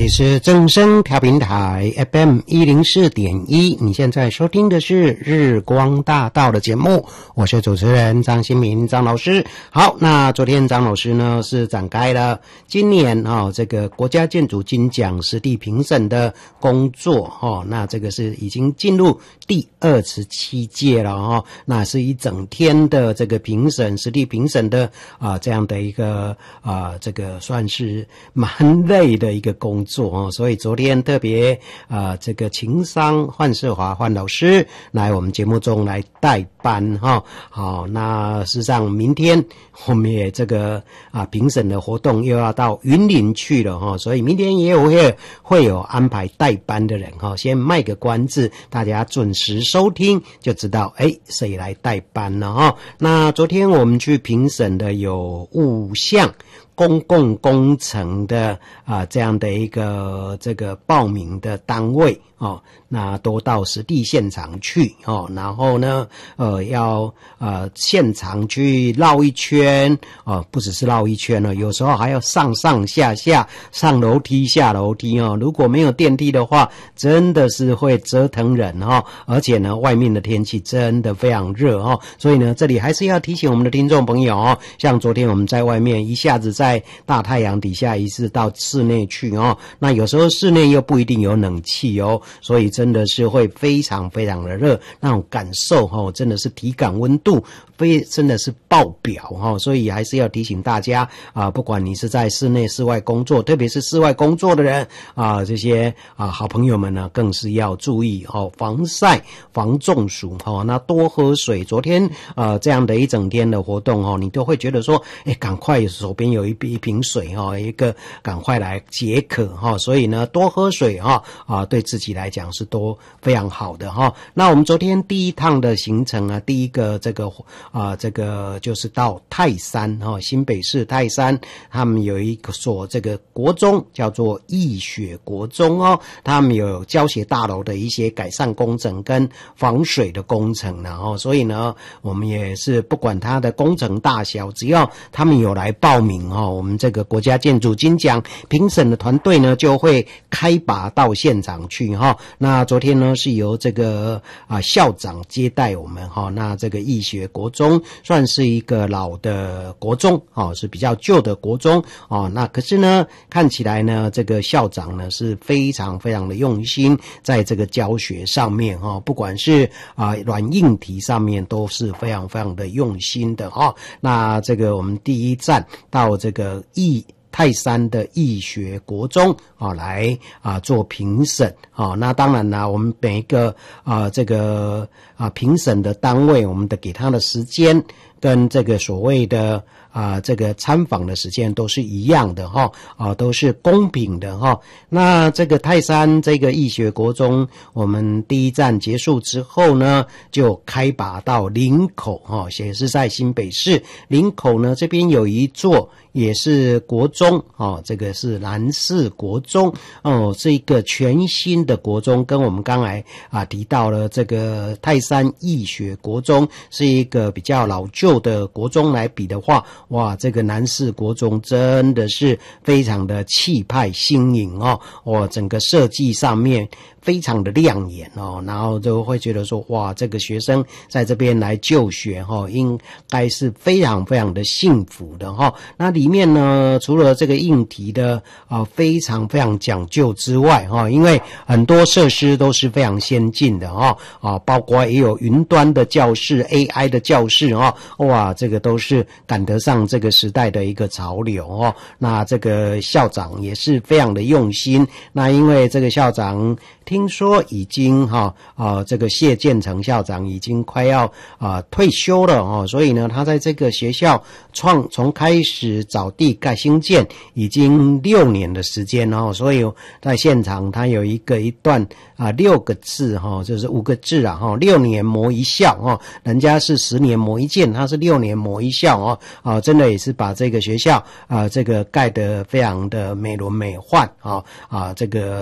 里是正声调频台 FM 104.1，你现在收听的是日光大道的节目，我是主持人张新民张老师。好，那昨天张老师呢是展开了今年这个国家建筑金奖实地评审的工作那这个是已经进入第27届了那是一整天的这个评审实地评审的这样的一个这个算是蛮累的一个工作所以昨天特别这个情商范世华范老师来我们节目中来代班好，那事实上明天我们也这个评审的活动又要到云林去了所以明天也会有安排代班的人先卖个关子，大家准时收听就知道谁来代班了那昨天我们去评审的有5项公共工程的这样的一个这个报名的单位那都到实地现场去然后呢要现场去绕一圈不只是绕一圈有时候还要上上下下上楼梯下楼梯如果没有电梯的话真的是会折腾人而且呢外面的天气真的非常热所以呢这里还是要提醒我们的听众朋友像昨天我们在外面一下子在大太阳底下一次到室内去那有时候室内又不一定有冷气所以真的是会非常非常的热，那种感受真的是体感温度真的是爆表所以还是要提醒大家不管你是在室内室外工作，特别是室外工作的人这些好朋友们呢更是要注意防晒防中暑那多喝水。昨天这样的一整天的活动你都会觉得说赶快手边有一瓶水一个赶快来解渴所以呢多喝水对自己来讲是都非常好的那我们昨天第一趟的行程第一个这个就是到泰山新北市泰山，他们有一所这个国中叫做义学国中他们有教学大楼的一些改善工程跟防水的工程所以呢我们也是不管它的工程大小，只要他们有来报名我们这个国家建筑金奖评审的团队呢就会开拔到现场去那昨天呢是由这个校长接待我们那这个义学国中算是一个老的国中是比较旧的国中那可是呢看起来呢这个校长呢是非常非常的用心在这个教学上面不管是软硬体上面都是非常非常的用心的那这个我们第一站到这个泰山的义学国中来做评审那当然啦我们每一个这个评审的单位我们的给他的时间跟这个所谓的这个参访的时间都是一样的都是公平的那这个泰山这个义学国中我们第一站结束之后呢就开拔到林口也是在新北市林口呢这边有一座也是国中这个是南市国中是一个全新的国中，跟我们刚才提到了这个泰山义学国中是一个比较老旧的国中来比的话，哇，这个南市国中真的是非常的气派新颖整个设计上面非常的亮眼然后就会觉得说哇，这个学生在这边来就学应该是非常非常的幸福的那里面呢除了这个硬体的非常非常讲究之外因为很多设施都是非常先进的包括也有云端的教室 AI 的教室哇，这个都是赶得上这个时代的一个潮流那这个校长也是非常的用心，那因为这个校长听说已经这个谢建成校长已经快要退休了所以呢他在这个学校从开始找地盖兴建已经6年的时间所以在现场他有一段6个字就是5个字6年磨一校人家是10年磨一剑，他是6年磨一校真的也是把这个学校这个盖得非常的美轮美奂这个